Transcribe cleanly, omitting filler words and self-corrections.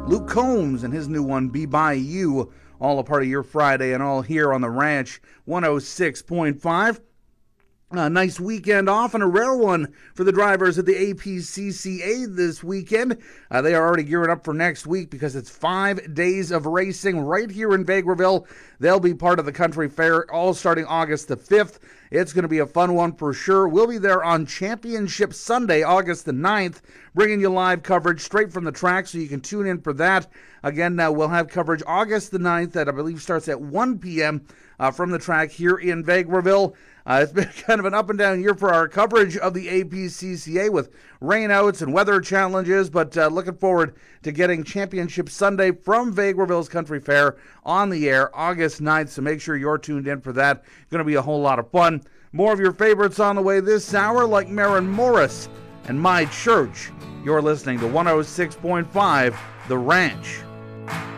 Luke Combs and his new one, Be By You, all a part of your Friday and all here on the Ranch 106.5. A nice weekend off and a rare one for the drivers at the APCCA this weekend. They are already gearing up for next week because it's 5 days of racing right here in Vegreville. They'll be part of the Country Fair all starting August the 5th. It's going to be a fun one for sure. We'll be there on Championship Sunday, August the 9th, bringing you live coverage straight from the track, so you can tune in for that. Again, we'll have coverage August the 9th that I believe starts at 1 p.m. From the track here in Vegreville. It's been kind of an up and down year for our coverage of the APCCA with rainouts and weather challenges, but looking forward to getting Championship Sunday from Vegreville's Country Fair on the air August 9th, so make sure you're tuned in for that. It's going to be a whole lot of fun. More of your favorites on the way this hour, like Maren Morris and My Church. You're listening to 106.5 The Ranch.